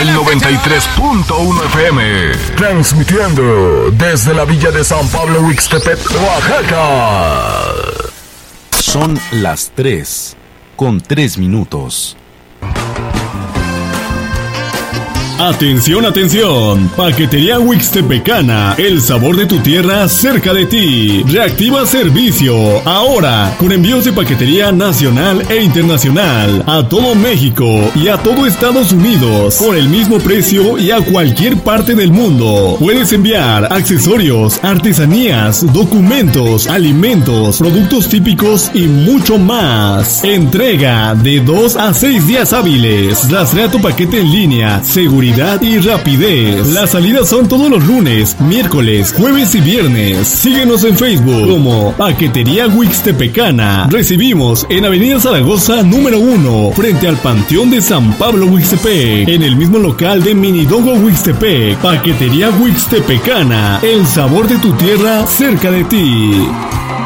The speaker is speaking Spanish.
el 93.1 FM, transmitiendo desde la villa de San Pablo Huixtepec, Oaxaca. Son las 3:03. Atención, atención, Paquetería Huixtepecana, el sabor de tu tierra cerca de ti. Reactiva servicio, ahora, con envíos de paquetería nacional e internacional, a todo México y a todo Estados Unidos, por el mismo precio y a cualquier parte del mundo. Puedes enviar accesorios, artesanías, documentos, alimentos, productos típicos y mucho más. Entrega de 2 a 6 días hábiles. Rastrea tu paquete en línea, seguridad y rapidez. Las salidas son todos los lunes, miércoles, jueves y viernes. Síguenos en Facebook como Paquetería Huixtepecana. Recibimos en Avenida Zaragoza número 1, frente al Panteón de San Pablo Huixtepec, en el mismo local de Minidogo Huixtepec. Paquetería Huixtepecana, el sabor de tu tierra cerca de ti.